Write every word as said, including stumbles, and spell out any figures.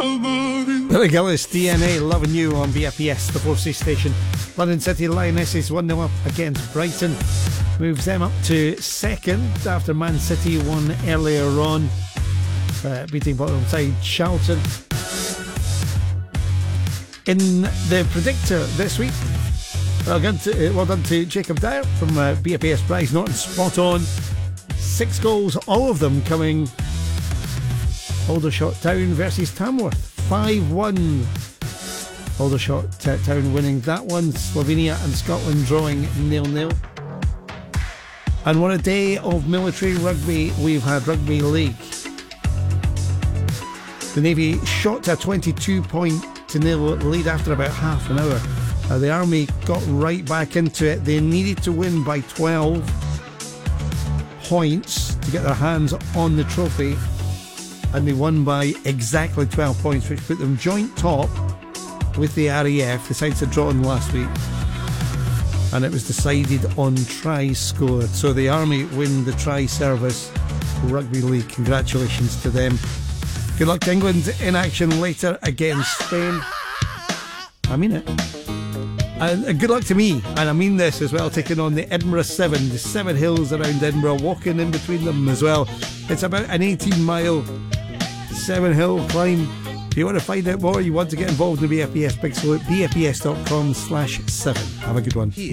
Billy Gillis, D N A, Loving You on B F E S, the Fourth Sea Station. London City Lionesses one nil up against Brighton. Moves them up to second after Man City won earlier on, uh, beating bottom side Charlton. In the predictor this week, well done to, uh, well done to Jacob Dyer from uh, B F E S Prize Norton, spot on. Six goals, all of them coming Aldershot Town versus Tamworth. five one. Aldershot t- Town winning that one. Slovenia and Scotland drawing nil nil. And what a day of military rugby we've had. Rugby League. The Navy shot to a twenty-two point to nil lead after about half an hour. Uh, the Army got right back into it. They needed to win by twelve points to get their hands on the trophy, and they won by exactly twelve points, which put them joint top with the R A F. The sides had drawn last week, and it was decided on tries scored. So the Army win the try service Rugby League. Congratulations to them. Good luck to England in action later against Spain. I mean it. And good luck to me, and I mean this as well, taking on the Edinburgh Seven, the seven hills around Edinburgh, walking in between them as well. It's about an eighteen mile seven hill climb. If you want to find out more, you want to get involved in the B F E S Big Salute, B F E S dot com slash seven. Have a good one.